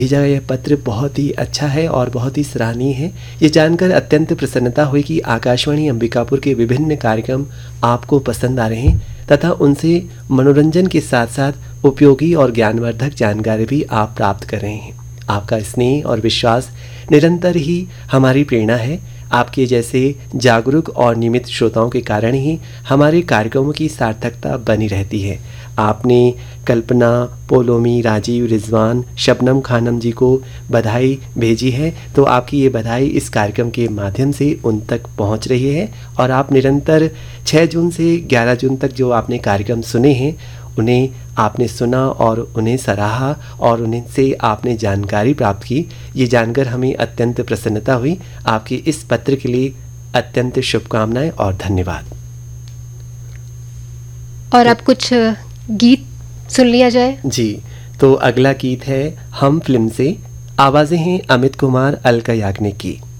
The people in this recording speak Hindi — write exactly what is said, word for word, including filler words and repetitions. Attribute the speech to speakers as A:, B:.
A: भेजा गया यह पत्र बहुत ही अच्छा है और बहुत ही सराहनीय है। ये जानकर अत्यंत प्रसन्नता हुई कि आकाशवाणी अंबिकापुर के विभिन्न कार्यक्रम आपको पसंद आ रहे हैं तथा उनसे मनोरंजन के साथ साथ उपयोगी और ज्ञानवर्धक जानकारी भी आप प्राप्त कर रहे हैं। आपका स्नेह और विश्वास निरंतर ही हमारी प्रेरणा है। आपके जैसे जागरूक और नियमित श्रोताओं के कारण ही हमारे कार्यक्रमों की सार्थकता बनी रहती है। आपने कल्पना, पोलोमी, राजीव, रिजवान, शबनम खानम जी को बधाई भेजी है, तो आपकी ये बधाई इस कार्यक्रम के माध्यम से उन तक पहुंच रही है और आप निरंतर छह जून से ग्यारह जून तक जो आपने कार्यक्रम सुने हैं उन्हें आपने सुना और उन्हें सराहा और उनसे आपने जानकारी प्राप्त की। ये जानकर हमें अत्यंत प्रसन्नता हुई। आपके इस पत्र के लिए अत्यंत शुभकामनाएं और धन्यवाद।
B: और अब कुछ गीत सुन लिया जाए।
A: जी, तो अगला गीत है हम फिल्म से। आवाज़ें हैं अमित कुमार, अलका याग्निक की।